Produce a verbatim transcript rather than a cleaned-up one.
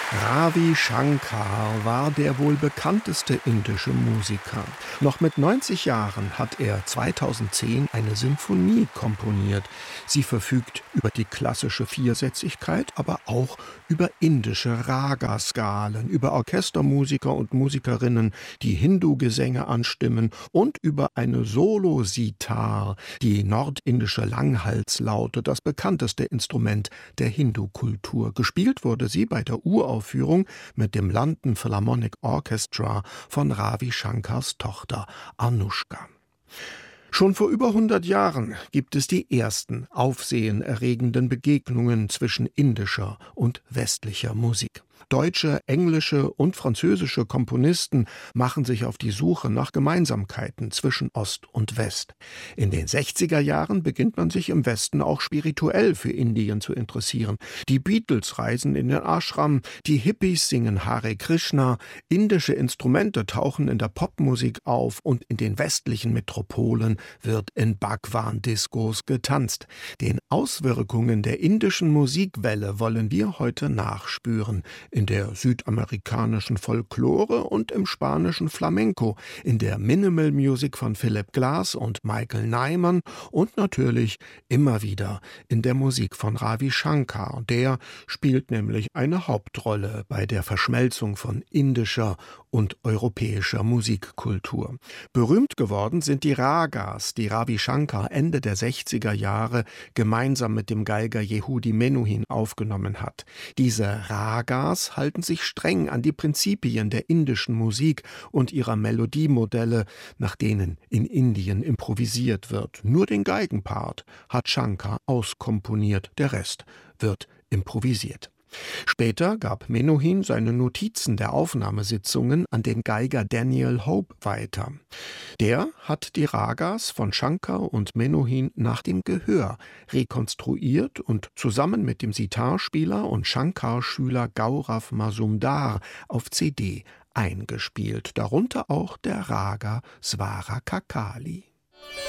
Ravi Shankar war der wohl bekannteste indische Musiker. Noch mit neunzig Jahren hat er zweitausendzehn eine Sinfonie komponiert. Sie verfügt über die klassische Viersätzigkeit, aber auch über indische Raga-Skalen, über Orchestermusiker und Musikerinnen, die Hindu-Gesänge anstimmen und über eine Solo-Sitar, die nordindische Langhalslaute, das bekannteste Instrument der Hindu-Kultur. Gespielt wurde sie bei der Uraufführung mit dem London Philharmonic Orchestra von Ravi Shankars Tochter Anushka. Schon vor über hundert Jahren gibt es die ersten aufsehenerregenden Begegnungen zwischen indischer und westlicher Musik. Deutsche, englische und französische Komponisten machen sich auf die Suche nach Gemeinsamkeiten zwischen Ost und West. In den sechziger Jahren beginnt man sich im Westen auch spirituell für Indien zu interessieren. Die Beatles reisen in den Ashram, die Hippies singen Hare Krishna, indische Instrumente tauchen in der Popmusik auf und in den westlichen Metropolen wird in Bhagwan-Diskos getanzt. Den Auswirkungen der indischen Musikwelle wollen wir heute nachspüren. In der südamerikanischen Folklore und im spanischen Flamenco, in der Minimal Music von Philip Glass und Michael Nyman und natürlich immer wieder in der Musik von Ravi Shankar. Der spielt nämlich eine Hauptrolle bei der Verschmelzung von indischer und europäischer Musikkultur. Berühmt geworden sind die Ragas, die Ravi Shankar Ende der sechziger Jahre gemeinsam mit dem Geiger Yehudi Menuhin aufgenommen hat. Diese Ragas halten sich streng an die Prinzipien der indischen Musik und ihrer Melodiemodelle, nach denen in Indien improvisiert wird. Nur den Geigenpart hat Shankar auskomponiert, der Rest wird improvisiert. Später gab Menuhin seine Notizen der Aufnahmesitzungen an den Geiger Daniel Hope weiter. Der hat die Ragas von Shankar und Menuhin nach dem Gehör rekonstruiert und zusammen mit dem Sitarspieler und Shankar-Schüler Gaurav Mazumdar auf C D eingespielt, darunter auch der Raga Swara Kakali.